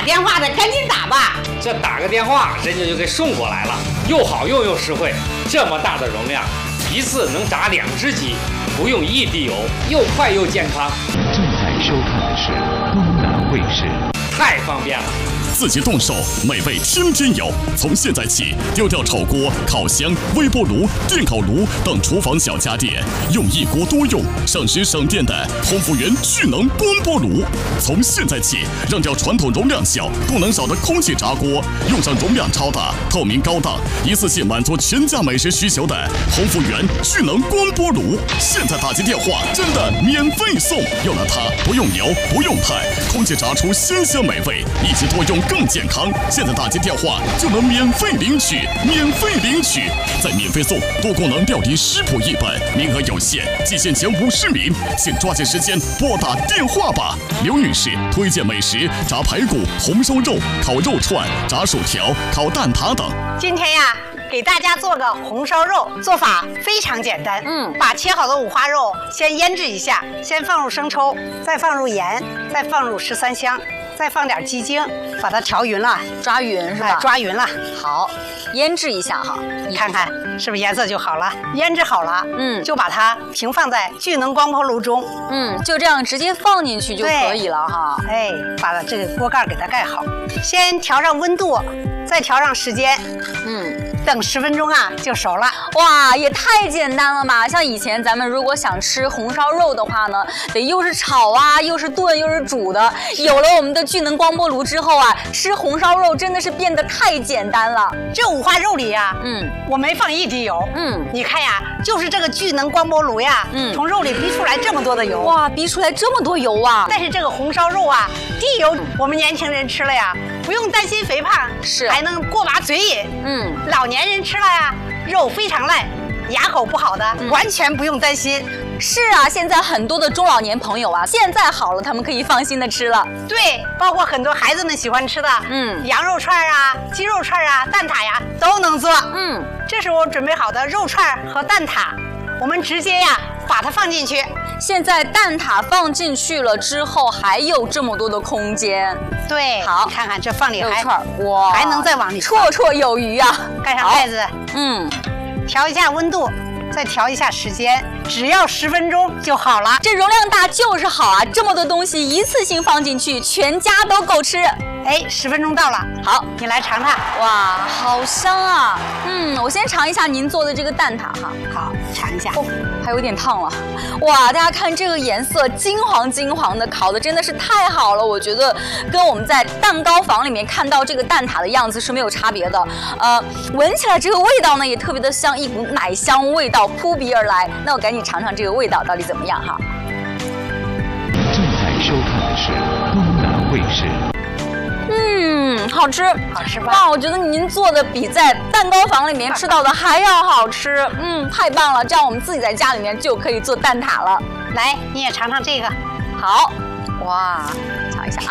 电话的，赶紧打吧。 这打个电话，人家就给送过来了，又好用又实惠。这么大的容量，一次能炸2只鸡，不用1滴油，又快又健康。 正在收看的是东南卫视， 太方便了。 自己动手，美味天天有。从现在起，丢掉炒锅、烤箱、微波炉、电烤炉等厨房小家电，用一锅多用、省时省电的鸿福源聚能光波炉。从现在起，扔掉传统容量小、功能少的空气炸锅，用上容量超大、透明高档、一次性满足全家美食需求的鸿福源聚能光波炉。现在打进电话，真的免费送！有了它，不用油，不用派，空气炸出鲜香美味，一起多用更健康。现在打进电话就能免费领取，免费领取，再免费送多功能吊顶食谱1本，名额有限，仅限前50名，请抓紧时间拨打电话吧。刘女士推荐美食：炸排骨、红烧肉、烤肉串、炸薯条、烤蛋挞等。 今天呀，给大家做个红烧肉，做法非常简单。把切好的五花肉先腌制一下，先放入生抽，再放入盐，再放入13香。再放点鸡精，把它调匀了， 抓匀是吧？ 抓匀了。 好，腌制一下哈， 你看看是不是颜色就好了？腌制好了，就把它平放在聚能光波炉中， 就这样直接放进去就可以了哈。 哎，把这个锅盖给它盖好，先调上温度，再调上时间，等10分钟啊就熟了。 哇，也太简单了吧！像以前咱们如果想吃红烧肉的话呢，得又是炒啊，又是炖，又是煮的。有了我们的聚能光波炉之后啊，吃红烧肉真的是变得太简单了。 这五花肉里呀，我没放1滴油，你看呀，就是这个聚能光波炉呀，从肉里逼出来这么多的油。 哇，逼出来这么多油啊！ 但是这个红烧肉啊，低油，我们年轻人吃了呀，不用担心肥胖，还能过把嘴瘾。老年人吃了呀，肉非常烂，牙口不好的，完全不用担心。 是啊，现在很多的中老年朋友啊，现在好了，他们可以放心的吃了。 对，包括很多孩子们喜欢吃的，羊肉串啊、鸡肉串啊、蛋挞呀，都能做。这是我准备好的肉串和蛋挞，我们直接呀把它放进去。 现在蛋挞放进去了之后，还有这么多的空间。 对，好，看看这放里还哇， 还能再往里绰绰有余啊！ 盖上盖子，调一下温度，再调一下时间，只要10分钟就好了。 这容量大就是好啊！这么多东西一次性放进去，全家都够吃。 哎，10分钟到了，好，你来尝尝。 哇，好香啊！我先尝一下您做的这个蛋挞哈。 好，尝一下。 还有点烫了。哇，大家看这个颜色，金黄金黄的，烤的真的是太好了。我觉得跟我们在蛋糕房里面看到这个蛋挞的样子是没有差别的。闻起来这个味道呢也特别的香，一股奶香味道扑鼻而来。那我赶紧尝尝这个味道到底怎么样哈。 正在收看的是东南卫视。 好吃， 好吃吧？ 哇，我觉得您做的比在蛋糕房里面吃到的还要好吃。太棒了，这样我们自己在家里面就可以做蛋挞了。 来，你也尝尝这个。 好，哇，尝一下啊。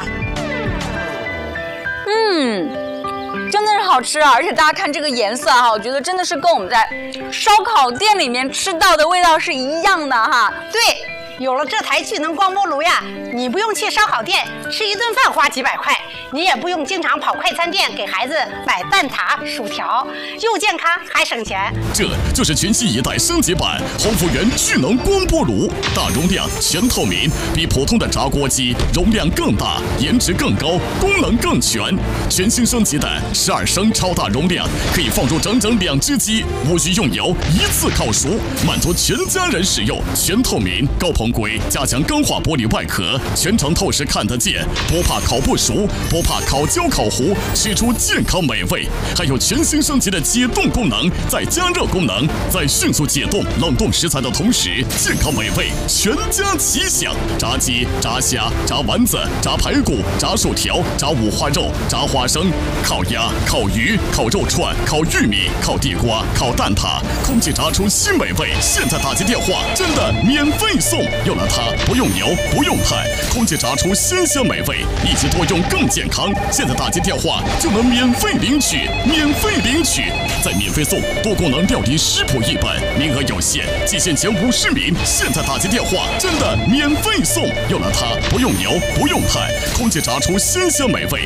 真的是好吃啊！而且大家看这个颜色哈，我觉得真的是跟我们在烧烤店里面吃到的味道是一样的哈。 对。有了这台聚能光波炉呀，你不用去烧烤店吃一顿饭花几百块，你也不用经常跑快餐店给孩子买蛋挞、薯条，又健康还省钱。 这就是全新一代升级版鸿福源聚能光波炉，大容量、全透明，比普通的炸锅机容量更大，颜值更高，功能更全。全新升级的12升超大容量，可以放入整整2只鸡，无需用油，一次烤熟，满足全家人使用。全透明高棚规加强钢化玻璃外壳，全程透视看得见，不怕烤不熟，不怕烤焦烤糊，吃出健康美味。还有全新升级的解冻功能，再加热功能，在迅速解冻冷冻食材的同时，健康美味全家齐享。炸鸡、炸虾、炸丸子、炸排骨、炸薯条、炸五花肉、炸花生、烤鸭、烤鱼、烤肉串、烤玉米、烤地瓜、烤蛋挞，空气炸出新美味。现在打进电话，真的免费送！有了它，不用油，不用派，空气炸出鲜香美味，一起多用更健康。现在打进电话就能免费领取，免费领取，再免费送多功能料理食谱1本，名额有限，仅限前50名。现在打进电话，真的免费送！有了它，不用油，不用派，空气炸出鲜香美味，